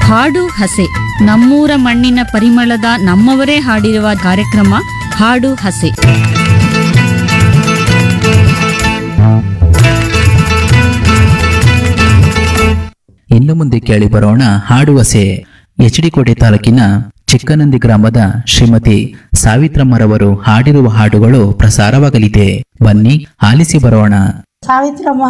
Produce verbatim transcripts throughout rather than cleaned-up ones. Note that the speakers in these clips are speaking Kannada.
ಹಾಡು ಹಸೆ ನಮ್ಮೂರ ಮಣ್ಣಿನ ಪರಿಮಳದ ನಮ್ಮವರೇ ಹಾಡಿರುವ ಕಾರ್ಯಕ್ರಮ ಹಾಡು ಹಸೆ. ಇನ್ನು ಮುಂದೆ ಕೇಳಿ ಬರೋಣ ಹಾಡುವಸೆ. ಎಚ್ ಡಿ ಕೋಟೆ ತಾಲೂಕಿನ ಚಿಕ್ಕನಂದಿ ಗ್ರಾಮದ ಶ್ರೀಮತಿ ಸಾವಿತ್ರಮ್ಮರವರು ಹಾಡಿರುವ ಹಾಡುಗಳು ಪ್ರಸಾರವಾಗಲಿದೆ. ಬನ್ನಿ ಆಲಿಸಿ ಬರೋಣ. ಸಾವಿತ್ರಮ್ಮ.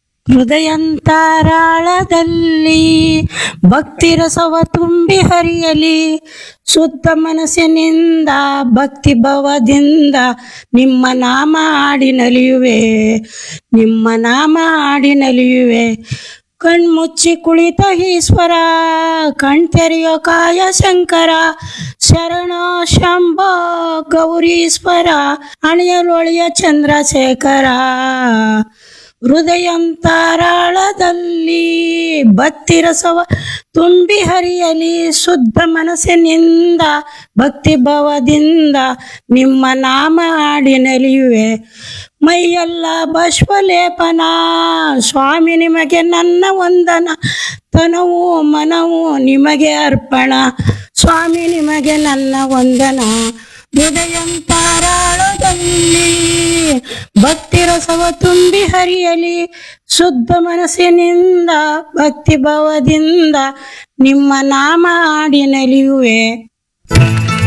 ಹೃದಯಂತರಾಳದಲ್ಲಿ ಭಕ್ತಿ ರಸವ ತುಂಬಿ ಹರಿಯಲಿ, ಶುದ್ಧ ಮನಸ್ಸಿನಿಂದ ಭಕ್ತಿ ಭವದಿಂದ ನಿಮ್ಮ ನಾಮ ಹಾಡಿ ನಲಿಯುವೆ, ನಿಮ್ಮ ನಾಮ ಹಾಡಿ ನಲಿಯುವೆ. ಕಣ್ಮುಚ್ಚಿ ಕುಳಿತ ಈಶ್ವರ, ಕಣ್ತೆರೆಯೋ ಕಾಯ ಶಂಕರ, ಶರಣ ಶಂಭ ಗೌರೀಶ್ವರ, ಅಣಿಯಲೊಳಿಯ ಚಂದ್ರಶೇಖರ. ಹೃದಯಂತರಾಳದಲ್ಲಿ ಭಕ್ತಿ ರಸವ ತುಂಬಿ ಹರಿಯಲಿ, ಶುದ್ಧ ಮನಸ್ಸಿನಿಂದ ಭಕ್ತಿ ಭವದಿಂದ ನಿಮ್ಮ ನಾಮ ಹಾಡಿ ನಲಿಯುವೆ. ಮೈಯೆಲ್ಲ ಭಸ್ವಲೇಪನ, ಸ್ವಾಮಿ ನಿಮಗೆ ನನ್ನ ವಂದನ, ತನವು ಮನವು ನಿಮಗೆ ಅರ್ಪಣ, ಸ್ವಾಮಿ ನಿಮಗೆ ನನ್ನ ವಂದನ. ಹೃದಯಂತರಾಳದಲ್ಲಿ ಭಕ್ತಿ ರಸವ ತುಂಬಿ ಹರಿಯಲಿ, ಶುದ್ಧ ಮನಸ್ಸಿನಿಂದ ಭಕ್ತಿ ಭವದಿಂದ ನಿಮ್ಮ ನಾಮ ಹಾಡಿ ನಲಿಯುವೆ.